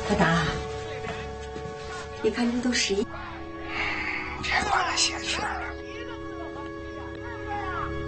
阿达，你看这都11， 别管那些事了。